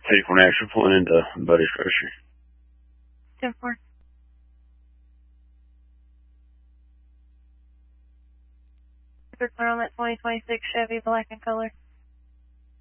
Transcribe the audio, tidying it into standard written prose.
Take one extra, pulling into Buddy's Grocery. 10-4. Clear on that 2026 Chevy, black in color.